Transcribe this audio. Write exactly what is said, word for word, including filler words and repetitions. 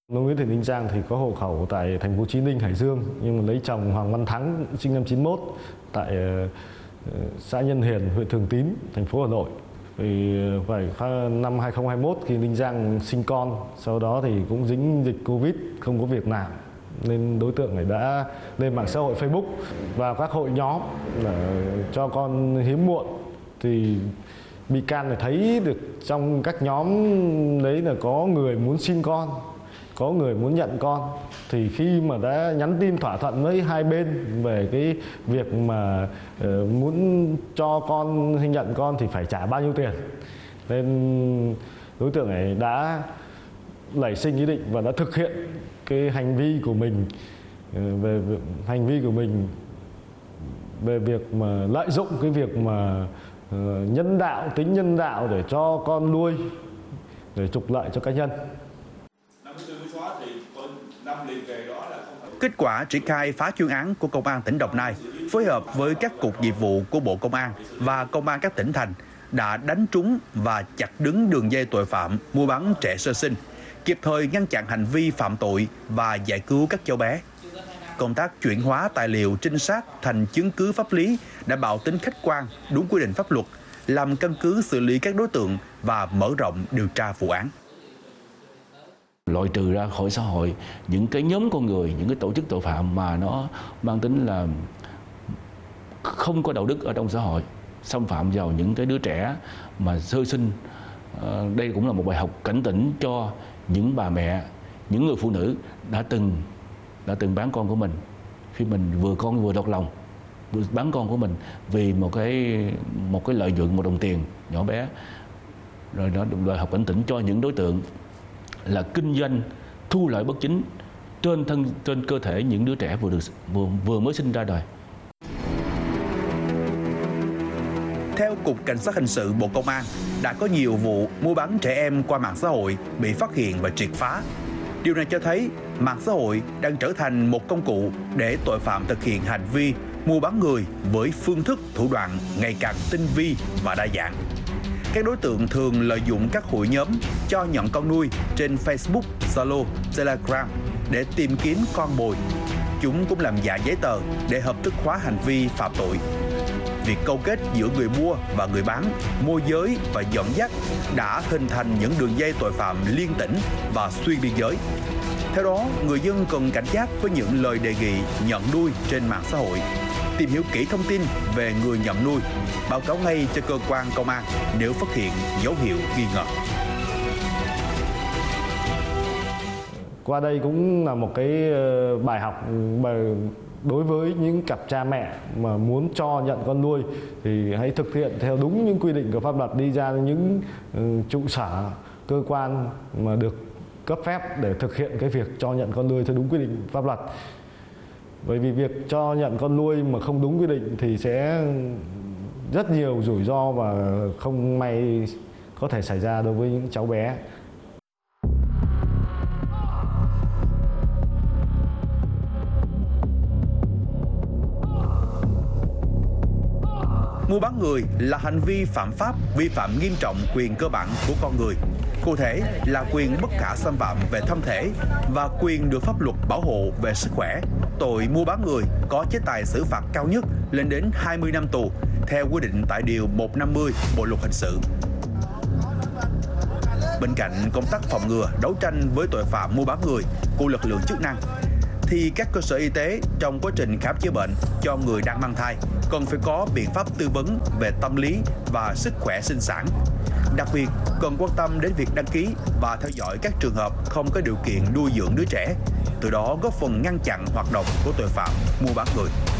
Ông Nguyễn Thị Ninh Giang thì có hộ khẩu tại thành phố Chí Ninh, Hải Dương, nhưng mà lấy chồng Hoàng Văn Thắng sinh năm chín mốt tại xã Nhân Hiền, huyện Thường Tín, thành phố Hà Nội. Thì phải năm hai không hai mốt khi Ninh Giang sinh con, sau đó thì cũng dính dịch Covid, không có việc làm, nên đối tượng này đã lên mạng xã hội Facebook và các hội nhóm cho con hiếm muộn. Thì bị can này thấy được trong các nhóm đấy là có người muốn sinh con, có người muốn nhận con, thì khi mà đã nhắn tin thỏa thuận với hai bên về cái việc mà uh, muốn cho con hay nhận con thì phải trả bao nhiêu tiền, nên đối tượng này đã nảy sinh ý định và đã thực hiện cái hành vi của mình uh, về, về hành vi của mình về việc mà lợi dụng cái việc mà uh, nhân đạo, tính nhân đạo để cho con nuôi, để trục lợi cho cá nhân. Kết quả triển khai phá chuyên án của Công an tỉnh Đồng Nai phối hợp với các cục nghiệp vụ của Bộ Công an và Công an các tỉnh thành đã đánh trúng và chặt đứng đường dây tội phạm mua bán trẻ sơ sinh, kịp thời ngăn chặn hành vi phạm tội và giải cứu các cháu bé. Công tác chuyển hóa tài liệu trinh sát thành chứng cứ pháp lý đảm bảo tính khách quan, đúng quy định pháp luật, làm căn cứ xử lý các đối tượng và mở rộng điều tra vụ án. Loại trừ ra khỏi xã hội những cái nhóm con người, những cái tổ chức tội phạm mà nó mang tính là không có đạo đức ở trong xã hội, xâm phạm vào những cái đứa trẻ mà sơ sinh. Đây cũng là một bài học cảnh tỉnh cho những bà mẹ, những người phụ nữ đã từng đã từng bán con của mình, khi mình vừa con vừa đau lòng, vừa bán con của mình vì một cái một cái lợi nhuận, một đồng tiền nhỏ bé. Rồi đó, bài học cảnh tỉnh cho những đối tượng là kinh doanh thu lợi bất chính trên thân trên cơ thể những đứa trẻ vừa được vừa, vừa mới sinh ra đời. Theo Cục Cảnh sát Hình sự Bộ Công an, đã có nhiều vụ mua bán trẻ em qua mạng xã hội bị phát hiện và triệt phá. Điều này cho thấy mạng xã hội đang trở thành một công cụ để tội phạm thực hiện hành vi mua bán người với phương thức thủ đoạn ngày càng tinh vi và đa dạng. Các đối tượng thường lợi dụng các hội nhóm cho nhận con nuôi trên Facebook, Zalo, Telegram để tìm kiếm con mồi. Chúng cũng làm giả giấy tờ để hợp thức hóa hành vi phạm tội. Việc câu kết giữa người mua và người bán, môi giới và dẫn dắt đã hình thành những đường dây tội phạm liên tỉnh và xuyên biên giới. Theo đó, người dân cần cảnh giác với những lời đề nghị nhận nuôi trên mạng xã hội. Tìm hiểu kỹ thông tin về người nhận nuôi, báo cáo ngay cho cơ quan công an nếu phát hiện dấu hiệu nghi ngờ. Qua đây cũng là một cái bài học đối với những cặp cha mẹ mà muốn cho nhận con nuôi thì hãy thực hiện theo đúng những quy định của pháp luật, đi ra những trụ sở, cơ quan mà được cấp phép để thực hiện cái việc cho nhận con nuôi theo đúng quy định pháp luật. Bởi vì việc cho nhận con nuôi mà không đúng quy định thì sẽ rất nhiều rủi ro và không may có thể xảy ra đối với những cháu bé. Mua bán người là hành vi phạm pháp, vi phạm nghiêm trọng quyền cơ bản của con người. Cụ thể là quyền bất khả xâm phạm về thân thể và quyền được pháp luật bảo hộ về sức khỏe. Tội mua bán người có chế tài xử phạt cao nhất lên đến hai mươi năm tù theo quy định tại điều một trăm năm mươi Bộ luật hình sự. Bên cạnh công tác phòng ngừa, đấu tranh với tội phạm mua bán người của lực lượng chức năng, thì các cơ sở y tế trong quá trình khám chữa bệnh cho người đang mang thai cần phải có biện pháp tư vấn về tâm lý và sức khỏe sinh sản. Đặc biệt, cần quan tâm đến việc đăng ký và theo dõi các trường hợp không có điều kiện nuôi dưỡng đứa trẻ, từ đó góp phần ngăn chặn hoạt động của tội phạm mua bán người.